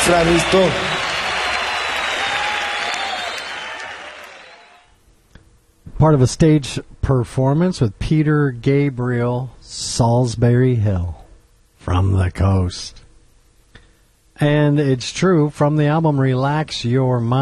Fravisto. Part of a stage performance with Peter Gabriel, Salisbury Hill, From the Coast. And it's true, from the album Relax Your Mind.